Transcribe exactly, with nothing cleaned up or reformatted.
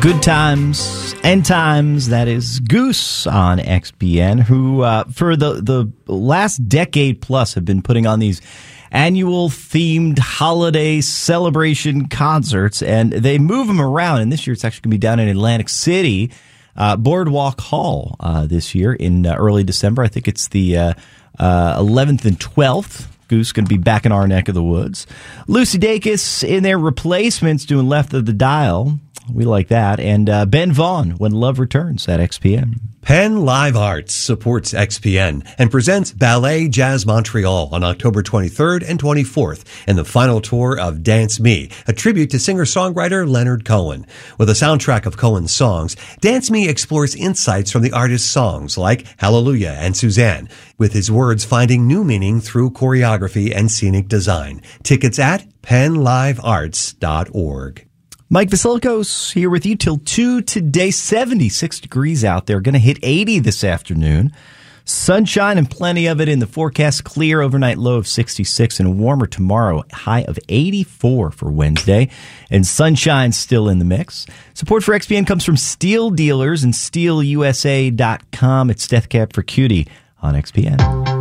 Good times and times, that is Goose on X P N, who uh, for the, the last decade plus have been putting on these annual themed holiday celebration concerts, and they move them around. And this year it's actually going to be down in Atlantic City, uh, Boardwalk Hall uh, this year in uh, early December. I think it's the uh, uh, eleventh and twelfth. Goose going to be back in our neck of the woods. Lucy Dacus in their replacements doing Left of the Dial. We like that. And uh, Ben Vaughn, When Love Returns at X P N. Penn Live Arts supports X P N and presents Ballet Jazz Montreal on October twenty-third and twenty-fourth in the final tour of Dance Me, a tribute to singer-songwriter Leonard Cohen. With a soundtrack of Cohen's songs, Dance Me explores insights from the artist's songs like Hallelujah and Suzanne, with his words finding new meaning through choreography and scenic design. Tickets at penn live arts dot org. Mike Vasilikos here with you till two today. seventy-six degrees out there. Going to hit eighty this afternoon. Sunshine and plenty of it in the forecast. Clear overnight low of sixty-six and warmer tomorrow. High of eighty-four for Wednesday. And sunshine still in the mix. Support for X P N comes from Steel Dealers and steel u s a dot com. It's Death Cab for Cutie on X P N.